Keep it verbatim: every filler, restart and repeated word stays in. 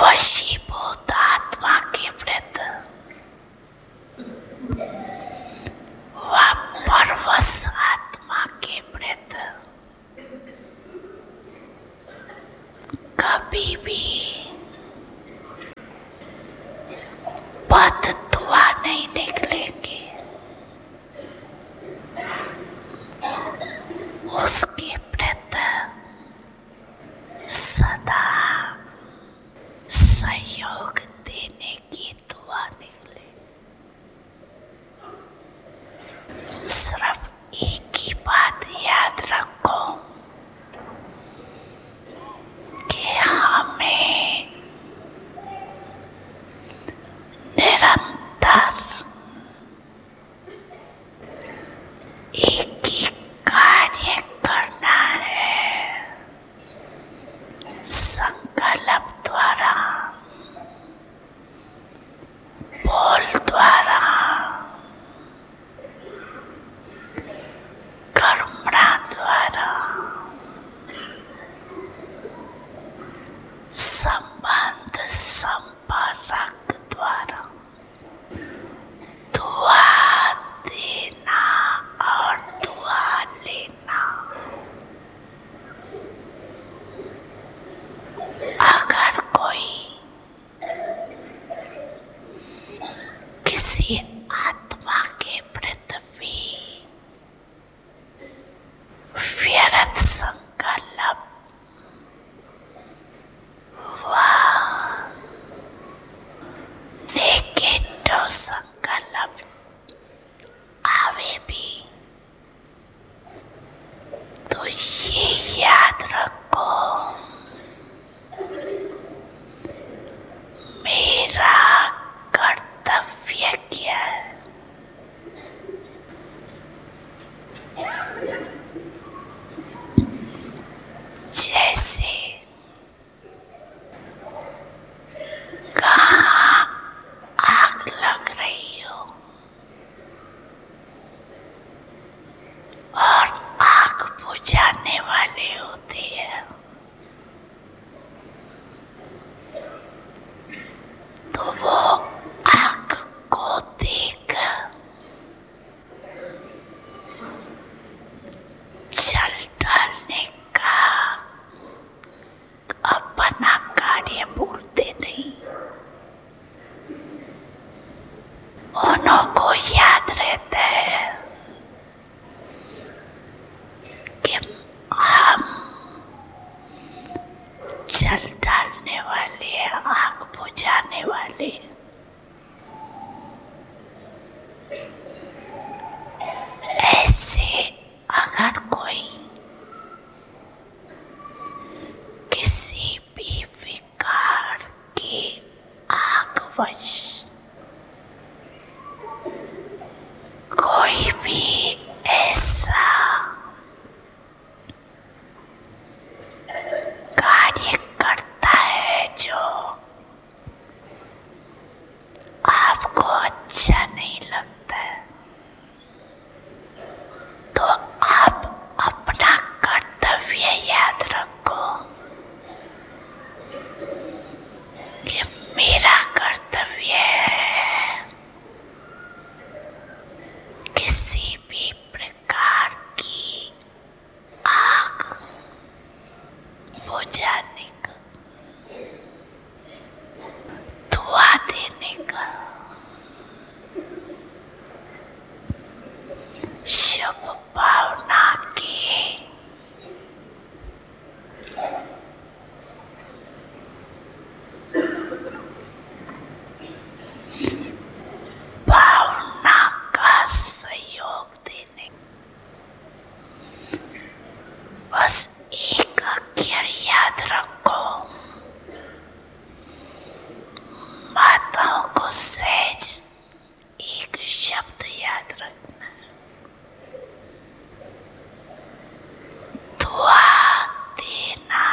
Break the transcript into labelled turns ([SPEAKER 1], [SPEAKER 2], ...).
[SPEAKER 1] वशीभूत आत्मा के प्रति व परवश आत्मा के प्रति कभी भी पद दुआ नहीं निकलेगी। उसके प्रति सदा सहयोग देने की दुआ निकले। सिर्फ एक ही बात याद रखो कि हमें निरंतर एक ही कार्य करना है, संकल्प द्वारा, बोल द्वारा, कर्मणा द्वारा, संबंध संपर्क द्वारा, दुआ देना और दुआ लेना। अगर कोई किसी आत्मा के प्रति व्यर्थ संकल्प व नेगेटिव संकल्प आवे भी तो ये याद रखो, मेरा कर्तव्य क्या है। जैसे कहाँ आग लग रही हो और आग बुझाने वाले होते हैं, तो वो आग को देख जल डालने का अपना कार्य भूलते नहीं। उनको याद रहता है कि हम जल डालने वाले, आग बुझाने वाले। ऐसे अगर